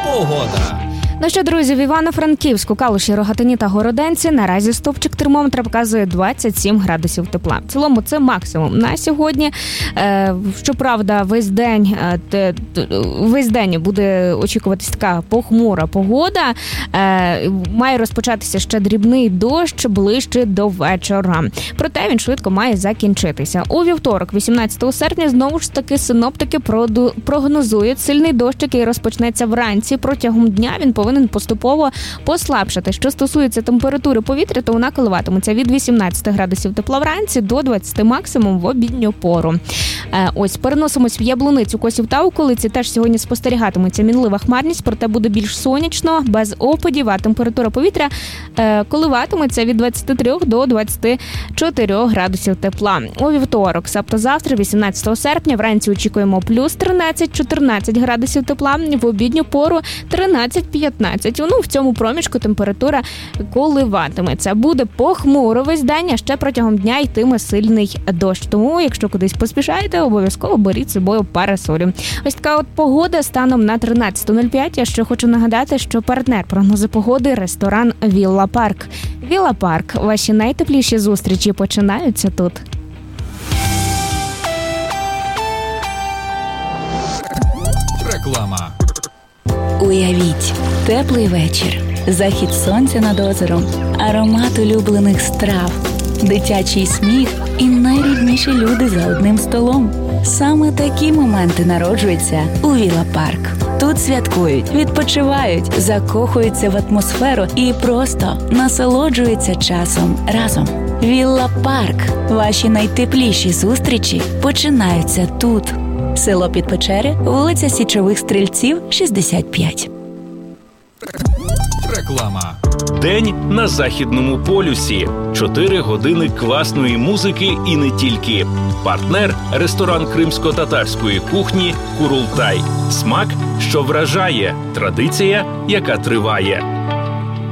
Погода. Ну що, друзі, в Івано-Франківську, Калуші, Рогатині та Городенці наразі стовпчик термометра показує 27 градусів тепла. В цілому це максимум на сьогодні. Щоправда, весь день буде очікуватись така похмура погода. Має розпочатися ще дрібний дощ ближче до вечора. Проте він швидко має закінчитися. У вівторок, 18 серпня, знову ж таки синоптики прогнозують сильний дощ, який розпочнеться вранці. Протягом дня він повинен поступово послабшати. Що стосується температури повітря, то вона коливатиметься від 18 градусів тепла вранці до 20 максимум в обідню пору. Ось, переносимось в Яблуницю, Косів та околиці. Теж сьогодні спостерігатиметься мінлива хмарність, проте буде більш сонячно, без опадів, а температура повітря коливатиметься від 23 до 24 градусів тепла. У вівторок, тобто завтра, 18 серпня, вранці очікуємо плюс 13-14 градусів тепла, в обідню пору 13-15. В цьому проміжку температура коливатиметься. Буде похмуро весь день, а ще протягом дня йтиме сильний дощ. Тому, якщо кудись поспішаєте, обов'язково беріть з собою парасолю. Ось така от погода станом на 13.05. Я ще хочу нагадати, що партнер прогнозу погоди – ресторан «Вілла Парк». «Вілла Парк» – ваші найтепліші зустрічі починаються тут. Реклама. Уявіть, теплий вечір, захід сонця над озером, аромат улюблених страв, дитячий сміх і найрідніші люди за одним столом. Саме такі моменти народжуються у Вілла Парк. Тут святкують, відпочивають, закохуються в атмосферу і просто насолоджуються часом разом. Вілла Парк. Ваші найтепліші зустрічі починаються тут. Село Підпечери, вулиця Січових Стрільців, 65. Реклама. День на Західному полюсі. 4 години класної музики і не тільки. Партнер – ресторан кримсько-татарської кухні «Курултай». Смак, що вражає. Традиція, яка триває.